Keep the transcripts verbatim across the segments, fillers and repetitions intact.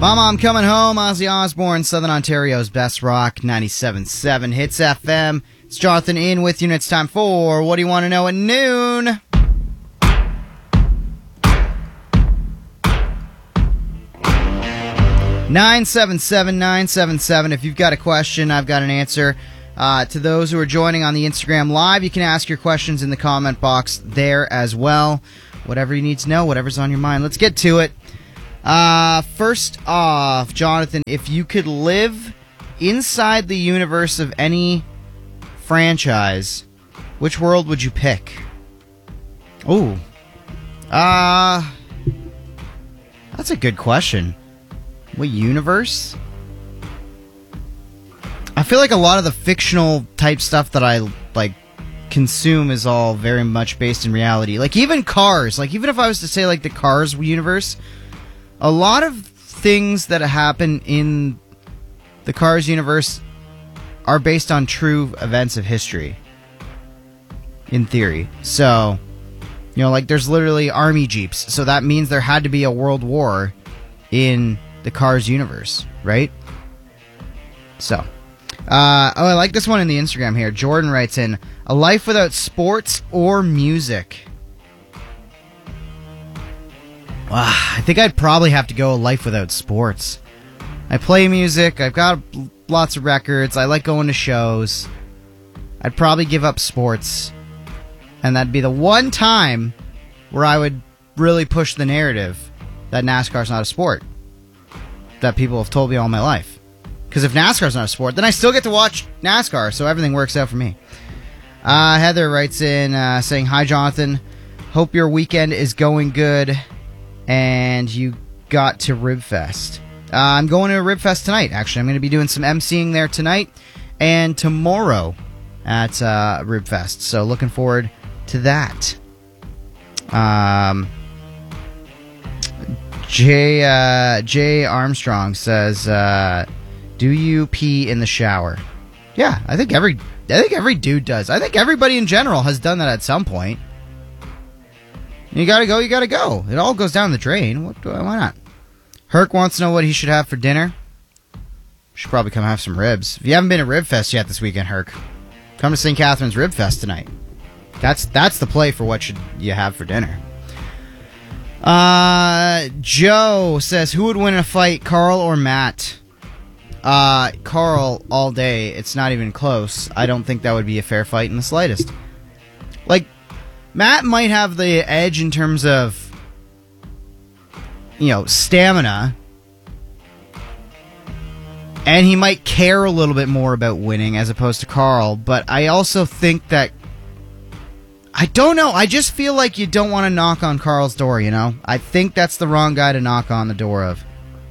Mama, I'm Coming Home, Ozzy Osbourne, Southern Ontario's best rock, ninety-seven point seven Hits F M. It's Jonathan in with you, and it's time for What Do You Want to Know at Noon? nine seven seven nine seven seven. If you've got a question, I've got an answer. Uh, to those who are joining on the Instagram Live, you can ask your questions in the comment box there as well. Whatever you need to know, whatever's on your mind. Let's get to it. Uh, first off, Jonathan, if you could live inside the universe of any franchise, which world would you pick? Ooh. Uh, that's a good question. What universe? I feel like a lot of the fictional type stuff that I, like, consume is all very much based in reality. Like, even Cars. Like, even if I was to say, like, the Cars universe, a lot of things that happen in the Cars universe are based on true events of history, in theory. So, you know, like, there's literally army jeeps, so that means there had to be a world war in the Cars universe, right? So, uh, oh, I like this one in the Instagram here. Jordan writes in, a life without sports or music. I think I'd probably have to go a life without sports. I play music, I've got lots of records, I like going to shows. I'd probably give up sports. And that'd be the one time where I would really push the narrative that NASCAR's not a sport. That people have told me all my life. Because if NASCAR's not a sport, then I still get to watch NASCAR, so everything works out for me. Uh, Heather writes in uh, saying, hi, Jonathan. Hope your weekend is going good. And you got to Ribfest. Uh, I'm going to Ribfest tonight, actually. I'm going to be doing some emceeing there tonight and tomorrow at uh, Ribfest. So looking forward to that. Um, Jay, uh, Jay Armstrong says, uh, do you pee in the shower? Yeah, I think every I think every dude does. I think everybody in general has done that at some point. You gotta go, you gotta go. It all goes down the drain. What, why not? Herc wants to know what he should have for dinner. Should probably come have some ribs. If you haven't been to Ribfest yet this weekend, Herc, come to Saint Catharines Ribfest tonight. That's that's the play for what should you have for dinner. Uh, Joe says, who would win in a fight, Carl or Matt? Uh, Carl all day. It's not even close. I don't think that would be a fair fight in the slightest. Like, Matt might have the edge in terms of, you know, stamina. And he might care a little bit more about winning as opposed to Carl. But I also think that, I don't know, I just feel like you don't want to knock on Carl's door, you know? I think that's the wrong guy to knock on the door of.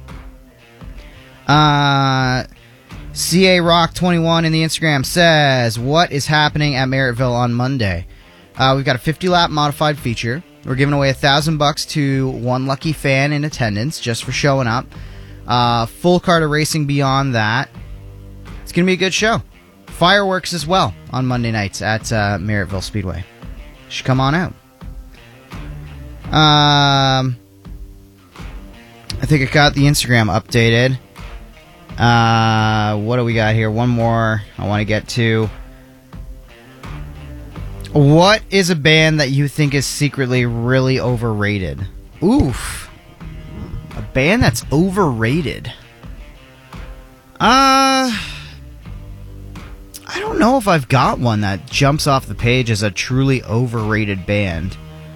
Uh, C A Rock twenty-one in the Instagram says, what is happening at Merrittville on Monday? Uh, we've got a fifty lap modified feature. We're giving away a thousand bucks to one lucky fan in attendance just for showing up. Uh, full card of racing beyond that. It's going to be a good show. Fireworks as well on Monday nights at uh, Merrittville Speedway. You should come on out. Um, I think I got the Instagram updated. Uh, what do we got here? One more I want to get to. What is a band that you think is secretly really overrated? Oof. A band that's overrated. Uh, I don't know if I've got one that jumps off the page as a truly overrated band.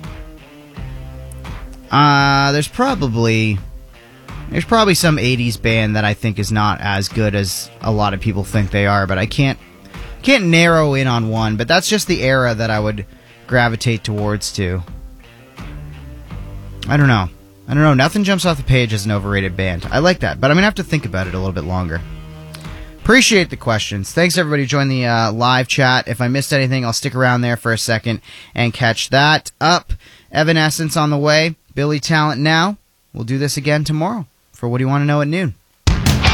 Uh, there's probably... There's probably some eighties band that I think is not as good as a lot of people think they are, but I can't can't narrow in on one, but that's just the era that I would gravitate towards to. I don't know. I don't know. Nothing jumps off the page as an overrated band. I like that, but I'm going to have to think about it a little bit longer. Appreciate the questions. Thanks, everybody, who joined the uh, live chat. If I missed anything, I'll stick around there for a second and catch that up. Evanescence on the way. Billy Talent now. We'll do this again tomorrow for What Do You Want to Know at Noon.